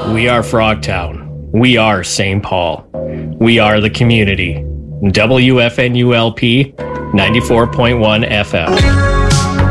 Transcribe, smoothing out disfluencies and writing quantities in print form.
We are Frogtown. We are St. Paul. We are the community. WFNULP 94.1 FM.